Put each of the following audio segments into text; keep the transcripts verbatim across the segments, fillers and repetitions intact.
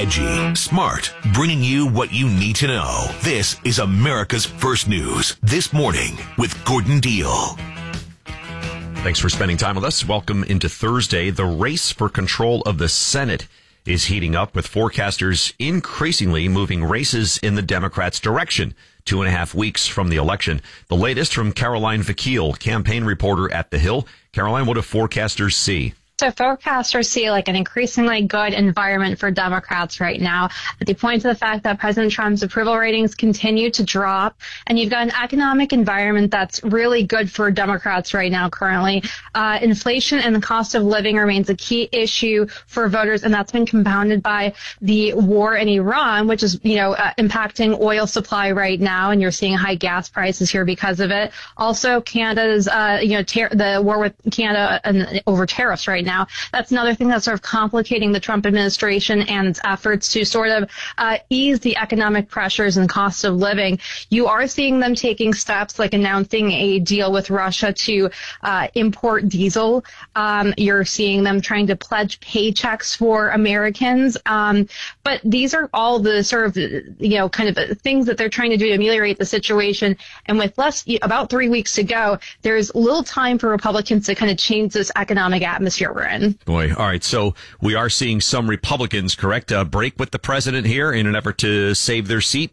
edgy, smart, bringing you what you need to know. This is America's First News This Morning with Gordon Deal. Thanks for spending time with us. Welcome into Thursday. The race for control of the Senate is heating up, with forecasters increasingly moving races in the Democrats' direction two and a half weeks from the election. The latest from Caroline Vakil, campaign reporter at The Hill. Caroline, what do forecasters see? So forecasters see like an increasingly good environment for Democrats right now. They point to the fact that President Trump's approval ratings continue to drop, and you've got an economic environment that's really good for Democrats right now currently. Uh, inflation and the cost of living remains a key issue for voters, and that's been compounded by the war in Iran, which is, you know, uh, impacting oil supply right now, and you're seeing high gas prices here because of it. Also, Canada's, uh, you know, ter- the war with Canada and over tariffs right now. That's another thing that's sort of complicating the Trump administration and its efforts to sort of uh, ease the economic pressures and cost of living. You are seeing them taking steps like announcing a deal with Russia to uh, import diesel. Um, you're seeing them trying to pledge paychecks for Americans. Um, but these are all the sort of, you know, kind of things that they're trying to do to ameliorate the situation. And with less, about three weeks to go, there's little time for Republicans to kind of change this economic atmosphere we're in. Boy, all right. So we are seeing some Republicans, correct, uh, break with the president here in an effort to save their seat?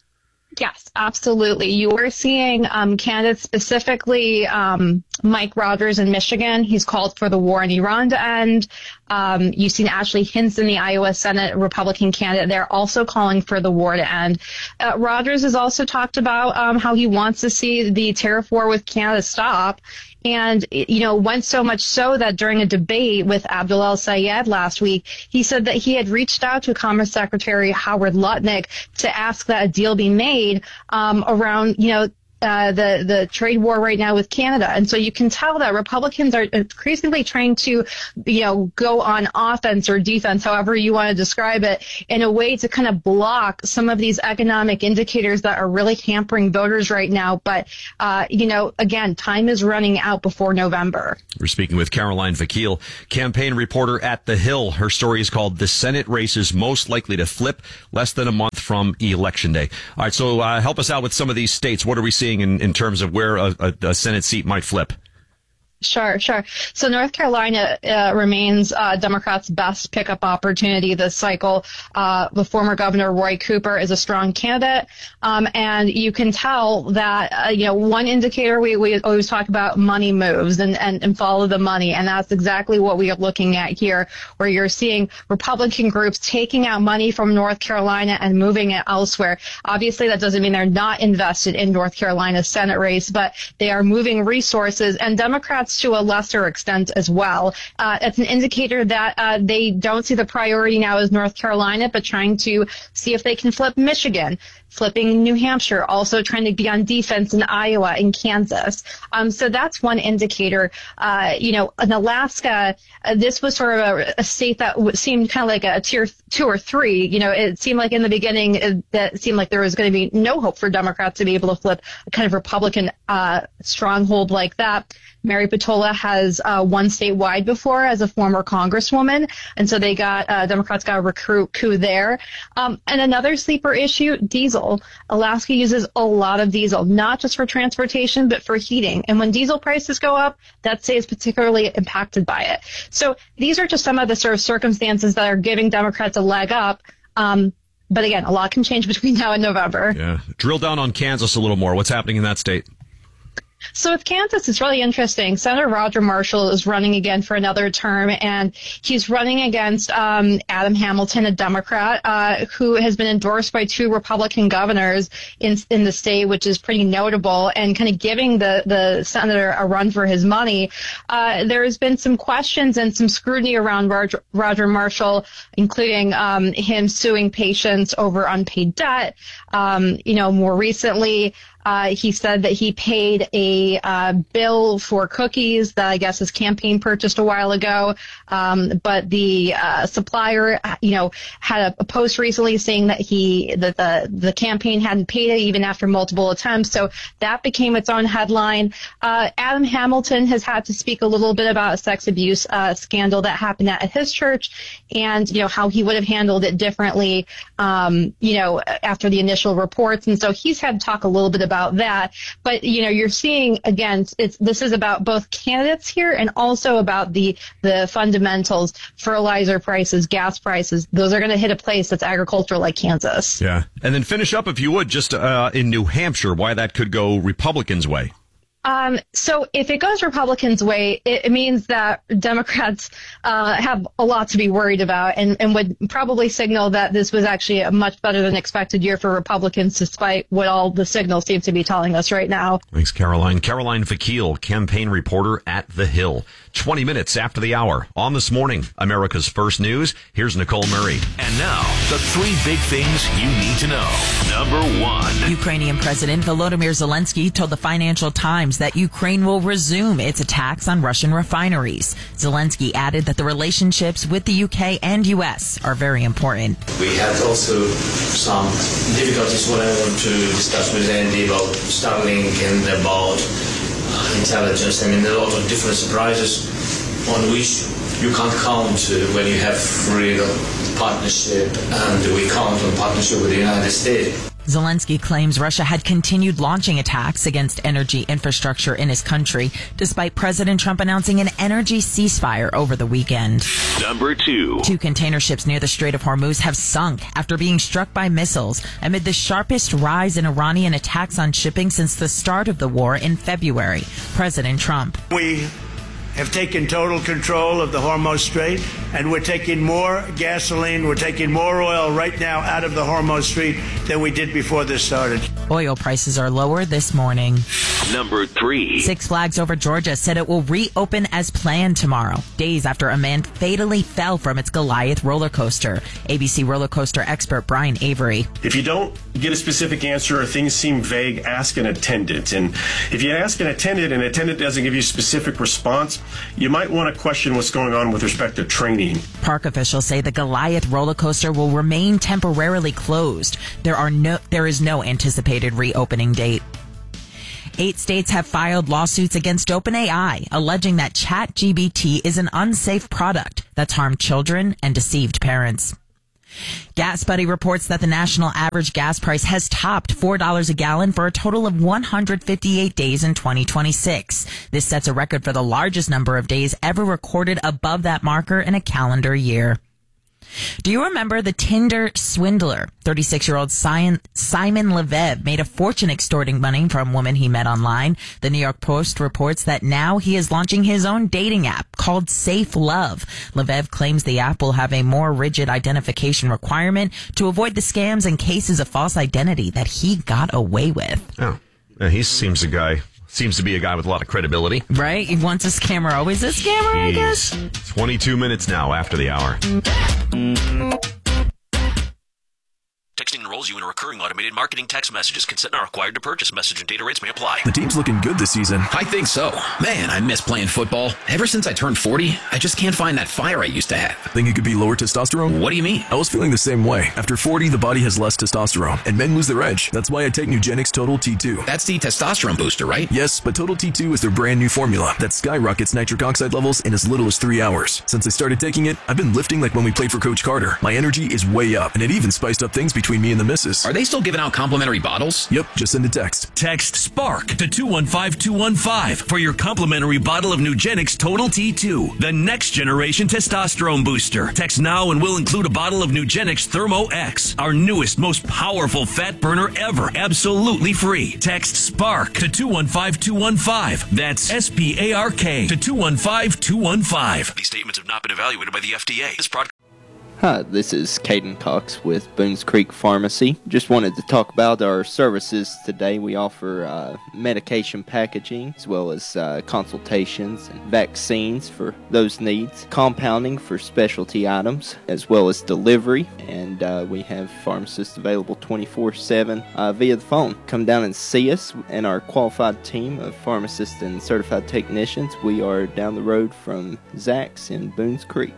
Yes, absolutely. You are seeing um, candidates, specifically um, Mike Rogers in Michigan. He's called for the war in Iran to end. Um, you've seen Ashley Hinson, the Iowa Senate Republican candidate. They're also calling for the war to end. Uh, Rogers has also talked about um, how he wants to see the tariff war with Canada stop. And, you know, went so much so that during a debate with Abdul El-Sayed last week, he said that he had reached out to Commerce Secretary Howard Lutnick to ask that a deal be made um, around, you know, Uh, the, the trade war right now with Canada. And so you can tell that Republicans are increasingly trying to, you know, go on offense or defense, however you want to describe it, in a way to kind of block some of these economic indicators that are really hampering voters right now. But, uh, you know, again, time is running out before November. We're speaking with Caroline Vakil, campaign reporter at The Hill. Her story is called "The Senate Race is Most Likely to Flip," less than a month from Election Day. All right, so uh, help us out with some of these states. What are we seeing in, in terms of where a, a, a Senate seat might flip? Sure, sure. So North Carolina uh, remains uh, Democrats' best pickup opportunity this cycle. Uh, the former Governor Roy Cooper is a strong candidate, um, and you can tell that, uh, you know, one indicator we, we always talk about, money moves and, and, and follow the money, and that's exactly what we are looking at here, where you're seeing Republican groups taking out money from North Carolina and moving it elsewhere. Obviously, that doesn't mean they're not invested in North Carolina's Senate race, but they are moving resources, and Democrats to a lesser extent as well. Uh, it's an indicator that uh, they don't see the priority now as North Carolina, but trying to see if they can flip Michigan, flipping New Hampshire, also trying to be on defense in Iowa and Kansas. Um, so that's one indicator. Uh, you know, in Alaska, uh, this was sort of a, a state that w- seemed kind of like a tier two or three. You know, it seemed like in the beginning it, that it seemed like there was going to be no hope for Democrats to be able to flip a kind of Republican uh, stronghold like that. Mary Patola has uh, won statewide before as a former congresswoman, and so they got uh, Democrats got a recruit coup there. Um, and another sleeper issue, diesel. Alaska uses a lot of diesel, not just for transportation, but for heating. And when diesel prices go up, that state is particularly impacted by it. So these are just some of the sort of circumstances that are giving Democrats a leg up. Um, but again, a lot can change between now and November. Yeah. Drill down on Kansas a little more. What's happening in that state? So with Kansas, it's really interesting. Senator Roger Marshall is running again for another term, and he's running against um, Adam Hamilton, a Democrat, uh, who has been endorsed by two Republican governors in in the state, which is pretty notable, and kind of giving the, the senator a run for his money. Uh, there has been some questions and some scrutiny around Roger, Roger Marshall, including um, him suing patients over unpaid debt. Um, you know, more recently, Uh, he said that he paid a uh, bill for cookies that I guess his campaign purchased a while ago. Um, but the uh, supplier, you know, had a, a post recently saying that he that the the campaign hadn't paid it even after multiple attempts. So that became its own headline. Uh, Adam Hamilton has had to speak a little bit about a sex abuse uh, scandal that happened at his church, and you know how he would have handled it differently, um, you know, after the initial reports. And so he's had to talk a little bit about that. But you know, you're seeing again, it's this is about both candidates here and also about the the fundamentals: fertilizer prices, gas prices. Those are going to hit a place that's agricultural like Kansas. Yeah, and then finish up if you would just uh, in New Hampshire, why that could go Republicans' way. Um, so if it goes Republicans' way, it, it means that Democrats uh, have a lot to be worried about, and, and would probably signal that this was actually a much better than expected year for Republicans, despite what all the signals seem to be telling us right now. Thanks, Caroline. Caroline Fakil, campaign reporter at The Hill. twenty minutes after the hour on This Morning, America's First News. Here's Nicole Murray. And now, the three big things you need to know. Number one. Ukrainian President Volodymyr Zelensky told the Financial Times that Ukraine will resume its attacks on Russian refineries. Zelensky added that the relationships with the U K and U S are very important. We had also some difficulties what I want to discuss with Andy about Starlink and about intelligence. I mean, there are a lot of different surprises on which you can't count when you have real partnership, and we count on partnership with the United States. Zelensky claims Russia had continued launching attacks against energy infrastructure in his country, despite President Trump announcing an energy ceasefire over the weekend. Number two. Two container ships near the Strait of Hormuz have sunk after being struck by missiles amid the sharpest rise in Iranian attacks on shipping since the start of the war in February. President Trump. We have taken total control of the Hormuz Strait, and we're taking more gasoline, we're taking more oil right now out of the Hormuz Strait than we did before this started. Oil prices are lower this morning. Number three. Six Flags Over Georgia said it will reopen as planned tomorrow, days after a man fatally fell from its Goliath roller coaster. A B C roller coaster expert Brian Avery. If you don't get a specific answer or things seem vague, ask an attendant. And if you ask an attendant and an attendant doesn't give you a specific response, you might want to question what's going on with respect to training. Park officials say the Goliath roller coaster will remain temporarily closed. There are no, there is no anticipated reopening date. Eight states have filed lawsuits against OpenAI, alleging that ChatGPT is an unsafe product that's harmed children and deceived parents. GasBuddy reports that the national average gas price has topped four dollars a gallon for a total of one hundred fifty-eight days in twenty twenty-six. This sets a record for the largest number of days ever recorded above that marker in a calendar year. Do you remember the Tinder swindler? thirty-six-year-old Simon Levev made a fortune extorting money from women he met online. The New York Post reports that now he is launching his own dating app called Safe Love. Levev claims the app will have a more rigid identification requirement to avoid the scams and cases of false identity that he got away with. Oh, yeah, he seems a guy. Seems to be a guy with a lot of credibility. Right? He wants a scammer, always a scammer, I guess. twenty-two minutes now after the hour. Texting enrolls you in a recurring automated marketing text messages. Consent not required to purchase. Message and data rates may apply. The team's looking good this season. I think so. Man, I miss playing football. Ever since I turned forty, I just can't find that fire I used to have. Think it could be lower testosterone? What do you mean? I was feeling the same way. After forty, the body has less testosterone, and men lose their edge. That's why I take Nugenix Total T two. That's the testosterone booster, right? Yes, but Total T two is their brand new formula that skyrockets nitric oxide levels in as little as three hours. Since I started taking it, I've been lifting like when we played for Coach Carter. My energy is way up, and it even spiced up things between me and the missus. Are they still giving out complimentary bottles? Yep, just send a text. Text SPARK to two one five two one five for your complimentary bottle of Nugenix Total T two, the next generation testosterone booster. Text now and we'll include a bottle of Nugenix Thermo X, our newest, most powerful fat burner ever, absolutely free. Text SPARK to two one five two one five. That's S P A R K to two one five two one five. These statements have not been evaluated by the F D A. This product. Hi, this is Caden Cox with Boones Creek Pharmacy. Just wanted to talk about our services today. We offer uh, medication packaging as well as uh, consultations and vaccines for those needs, compounding for specialty items, as well as delivery. And uh, we have pharmacists available twenty-four seven uh, via the phone. Come down and see us and our qualified team of pharmacists and certified technicians. We are down the road from Zach's in Boones Creek.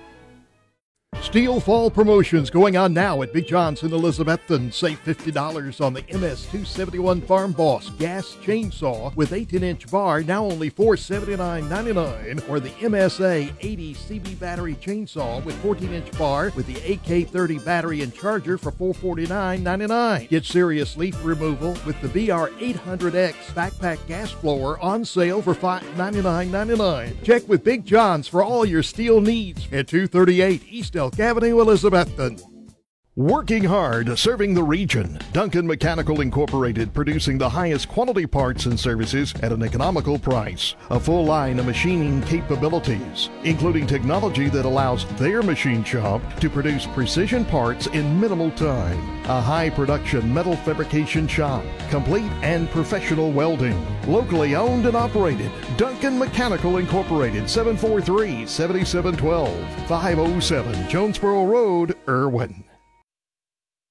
Steel Fall promotions going on now at Big John's in Elizabethton. Save fifty dollars on the M S two seventy-one Farm Boss gas chainsaw with eighteen inch bar, now only four hundred seventy-nine ninety-nine, or the M S A eighty C B battery chainsaw with fourteen inch bar with the A K thirty battery and charger for four hundred forty-nine ninety-nine. Get serious leaf removal with the B R eight hundred X backpack gas blower on sale for five hundred ninety-nine ninety-nine. Check with Big John's for all your steel needs at two thirty-eight East Elk Avenue, Elizabethton. Working hard, serving the region. Duncan Mechanical Incorporated, producing the highest quality parts and services at an economical price. A full line of machining capabilities, including technology that allows their machine shop to produce precision parts in minimal time. A high production metal fabrication shop, complete and professional welding. Locally owned and operated. Duncan Mechanical Incorporated, seven four three, seven seven one two, five oh seven Jonesboro Road, Irwin.